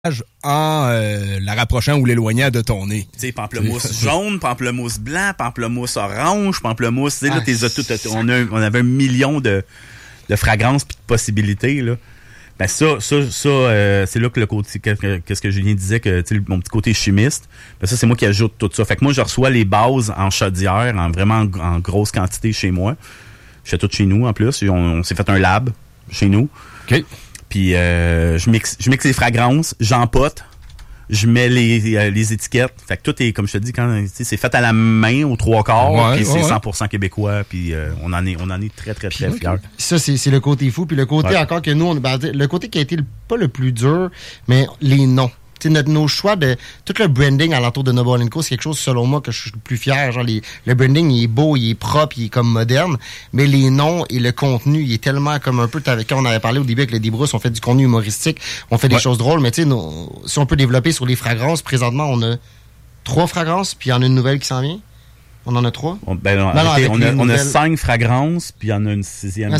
en la rapprochant ou l'éloignant de ton nez. Tu sais, pamplemousse jaune, pamplemousse blanc, pamplemousse orange, pamplemousse... Tu sais, là, on avait 1 million de fragrances puis de possibilités, là. Ben ça, c'est là que le côté... Qu'est-ce que Julien disait, que mon petit côté chimiste, ben ça, c'est moi qui ajoute tout ça. Fait que moi, je reçois les bases en chaudière, en grosse quantité chez moi. Je fais tout chez nous, en plus. On s'est fait un lab chez nous. OK. Puis je mixe les fragrances, j'empote, je mets les étiquettes. Fait que tout est, comme je te dis, quand c'est fait à la main aux 3/4, puis c'est 100% québécois, puis on en est très, très, très fiers. Ça, c'est le côté fou. Puis le côté encore que nous, le côté qui a été pas le plus dur, mais les noms. Nos choix de tout le branding alentour de Noble & Co, c'est quelque chose, selon moi, que je suis le plus fier. Genre, le branding, il est beau, il est propre, il est comme moderne, mais les noms et le contenu, il est tellement comme un peu, quand on avait parlé au début avec le Débrousse, on fait du contenu humoristique, on fait des choses drôles, mais tu sais, si on peut développer sur les fragrances, présentement, on a 3 fragrances, puis il y en a une nouvelle qui s'en vient. On en a 3? On a 5 fragrances, puis il y en a une 6e.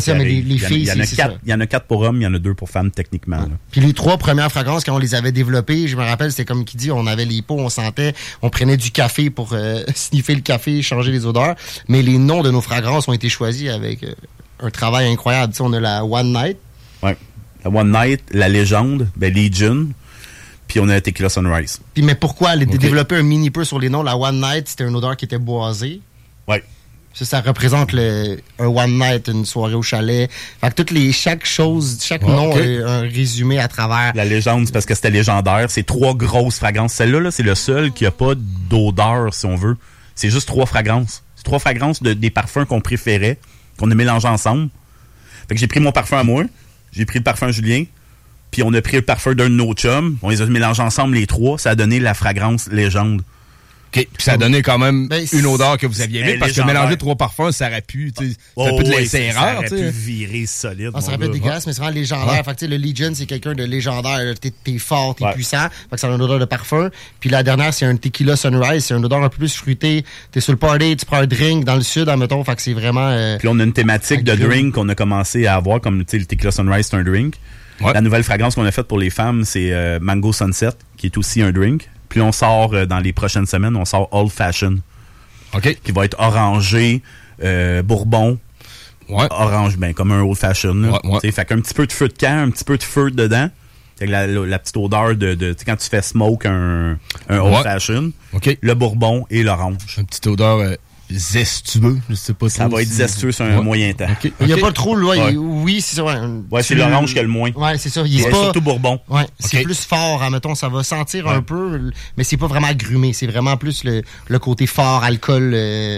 Il y en a 4 pour hommes, il y en a 2 pour femmes, techniquement. Là. Puis les 3 premières fragrances, quand on les avait développées, je me rappelle, c'était comme qui dit, on avait les pots, on sentait, on prenait du café pour sniffer le café, changer les odeurs. Mais les noms de nos fragrances ont été choisis avec un travail incroyable. T'sais, on a la One Night. Ouais. La One Night, la Légende, Legion. Puis on a Tequila Sunrise. Puis mais pourquoi développer un mini peu sur les noms? La One Night, c'était une odeur qui était boisée. Oui. Ça représente un One Night, une soirée au chalet. Fait que chaque nom a un résumé à travers. La Légende, c'est parce que c'était légendaire. C'est 3 grosses fragrances. Celle-là, là, c'est le seul qui a pas d'odeur, si on veut. C'est juste 3 fragrances. C'est 3 fragrances des parfums qu'on préférait, qu'on a mélangés ensemble. Fait que j'ai pris mon parfum à moi, j'ai pris le parfum à Julien, puis on a pris le parfum d'un de nos chums. On les a mélangés ensemble, les 3. Ça a donné la fragrance Légende. OK. Puis ça a donné quand même une odeur que vous aviez aimée, parce que mélanger 3 parfums, ça aurait pu, tu sais, c'est un peu de l'inséreur. Ça aurait pu virer solide. Ça aurait pu être dégueulasse, mais c'est vraiment légendaire. Fait que, le Legion, c'est quelqu'un de légendaire. T'es fort, t'es puissant. Fait que ça a une odeur de parfum. Puis la dernière, c'est un Tequila Sunrise. C'est une odeur un peu plus fruitée. T'es sur le party, tu prends un drink dans le sud, admettons. Fait que c'est vraiment... Puis on a une thématique de drink qu'on a commencé à avoir, comme, tu sais, le Tequila Sunrise, c'est un drink. Ouais. La nouvelle fragrance qu'on a faite pour les femmes, c'est Mango Sunset, qui est aussi un drink. Puis on sort, dans les prochaines semaines, on sort Old Fashion. OK. Qui va être orangé, bourbon. Ouais. Orange, comme un Old Fashion. Ouais. Fait qu'un petit peu de feu de camp, un petit peu de feu dedans. Fait que la petite odeur de quand tu fais smoke un Old Fashion. OK. Le bourbon et l'orange. Une petite odeur... zestueux, je sais pas. Ça va être zestueux sur un moyen temps. Okay. Il n'y a pas trop loin. Oui, c'est ça. C'est l'orange qui a le moins. Ouais, c'est ça. C'est surtout bourbon. Ouais, c'est plus fort, admettons. Ça va sentir un peu, mais c'est pas vraiment agrumé. C'est vraiment plus le côté fort, alcool.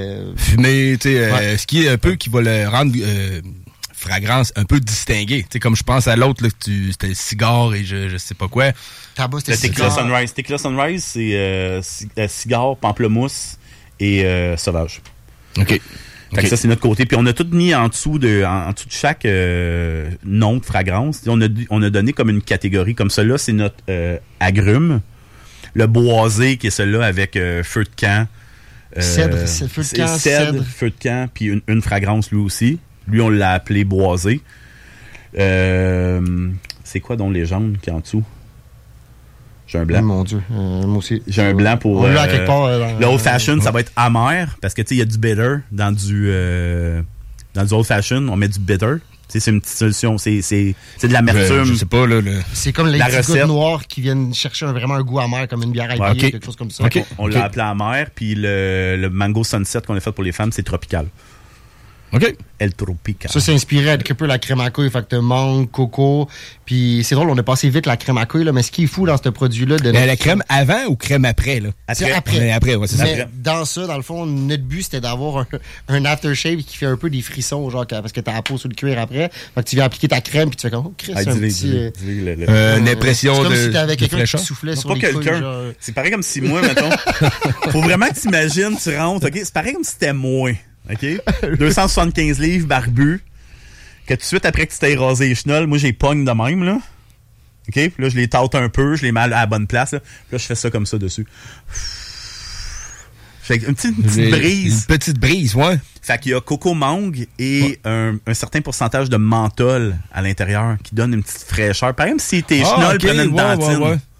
Fumé, tu sais, ce qui est un peu qui va le rendre fragrance un peu distinguée. Tu sais, comme je pense à l'autre, c'était le cigare et je sais pas quoi. Tabac, c'était Tequila Sunrise. Tequila Sunrise, c'est cigare, pamplemousse et sauvage. OK. Fait que ça, c'est notre côté. Puis on a tout mis en dessous de chaque nom de fragrance. On a donné comme une catégorie. Comme celui-là, c'est notre agrume. Le boisé, qui est celui-là avec feu de camp. Cèdre, feu de camp. Cèdre, feu de camp, puis une fragrance lui aussi. Lui, on l'a appelé boisé. C'est quoi donc Légende qui est en dessous? J'ai un blanc. Oh, mon Dieu, moi aussi. J'ai un blanc pour... quelque part, le Old Fashion, ça va être amer, parce que tu sais, il y a du bitter dans du Old Fashion. On met du bitter. C'est une petite solution. C'est de l'amertume. Je sais pas, là. C'est comme les petits gars noirs qui viennent chercher vraiment un goût amer, comme une bière à pied, quelque chose comme ça. Okay. On l'a appelé amer, puis le Mango Sunset qu'on a fait pour les femmes, c'est tropical. OK. El Tropical. Ça, c'est inspiré avec un peu la crème à couille. Fait que t'as mangue, coco. Puis c'est drôle, on a passé vite la crème à couille, là, mais ce qui est fou dans ce produit-là... la crème avant ou crème après, là? Après, ouais, c'est mais ça. Dans ça, dans le fond, notre but, c'était d'avoir un aftershave qui fait un peu des frissons, genre, parce que t'as la peau sur le cuir après. Fait que tu viens appliquer ta crème, puis tu fais comme, oh, Chris, c'est un petit... une impression de... C'est comme si t'avais quelqu'un qui soufflait sur les couilles, genre... C'est pareil comme si moi, mettons... Faut vraiment que t'imagines, tu rentres, OK? C'est pareil comme si c'était moi. OK? 275 livres barbu. Que tout de suite après que tu t'es rasé les chenolles, moi j'ai pogne de même, là. OK? Puis là, je les tâte un peu, je les mets à la bonne place, là. Puis là, je fais ça comme ça dessus. Fait une petite brise. Une petite brise, ouais. Fait qu'il y a coco mangue et un certain pourcentage de menthol à l'intérieur qui donne une petite fraîcheur. Par exemple, si tes chenolles prenaient une dentine.